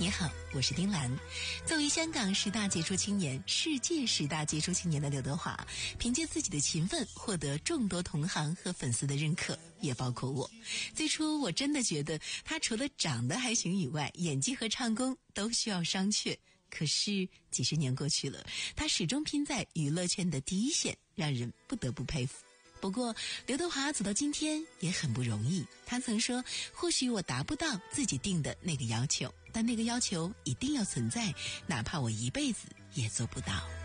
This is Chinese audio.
你好，我是丁兰。作为香港10大杰出青年、世界10大杰出青年的刘德华，凭借自己的勤奋获得众多同行和粉丝的认可，也包括我。最初我真的觉得他除了长得还行以外，演技和唱功都需要商榷。可是几十年过去了，他始终拼在娱乐圈的第一线，让人不得不佩服。不过刘德华走到今天也很不容易，他曾说，或许我达不到自己定的那个要求，但那个要求一定要存在，哪怕我一辈子也做不到。